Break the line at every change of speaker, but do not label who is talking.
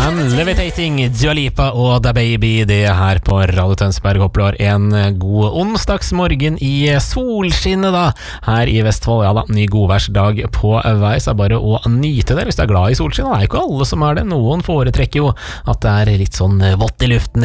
Levitating, Dua Lipa og Da Baby, det her på Radio Tønsberg. Håper du har en god onsdagsmorgen i solskinnet da, her i Vestfold. Ja da, ny godværsdag på vei, så er bare å nyte det hvis du er glad i solskinn. Det er jo ikke alle som er det, noen foretrekker jo at det er litt sånn vått i luften,